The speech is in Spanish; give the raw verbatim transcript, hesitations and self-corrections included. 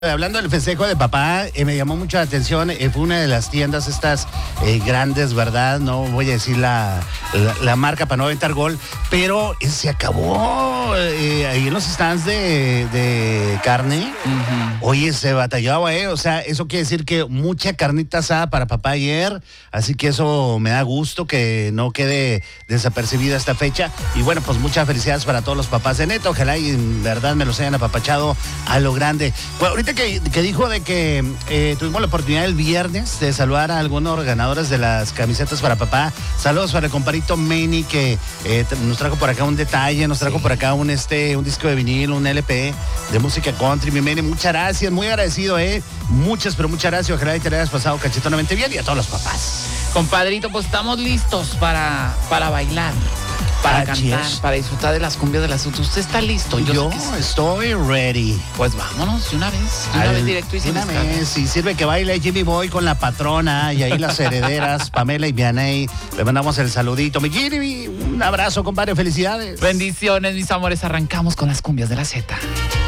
Hablando del festejo de papá, eh, me llamó mucho la atención, eh, fue una de las tiendas estas eh, grandes, ¿verdad? No voy a decir la, la, la marca para no aventar gol, pero eh, se acabó eh, ahí en los stands de, de carne. Uh-huh. Oye, se batallaba, ¿eh? O sea, eso quiere decir que mucha carnita asada para papá ayer, así que eso me da gusto que no quede desapercibida esta fecha. Y bueno, pues muchas felicidades para todos los papás de Neto, ojalá y en verdad me los hayan apapachado a lo grande. Pues ahorita Que, que dijo de que eh, tuvimos la oportunidad el viernes de saludar a algunos ganadores de las camisetas para papá. Saludos para el comparito Manny que eh, nos trajo por acá un detalle, nos trajo sí. por acá un este un disco de vinil, un L P de música country. Mi Manny, muchas gracias, muy agradecido, eh. Muchas, pero muchas gracias. Ojalá te hayas pasado cachetonamente bien y a todos los papás. Compadrito, pues estamos listos para, para bailar. Para Así cantar, es. para disfrutar de las cumbias de las Usted está listo. Yo, Yo sí. estoy ready. Pues vámonos de una vez, de una Al, vez directo y sin una vez, si sirve que baile Jimmy Boy con la patrona y ahí las herederas, Pamela y Vianey. Le mandamos el saludito. Mi Jimmy, un abrazo, compadre, felicidades. Bendiciones, mis amores. Arrancamos con las cumbias de la Z.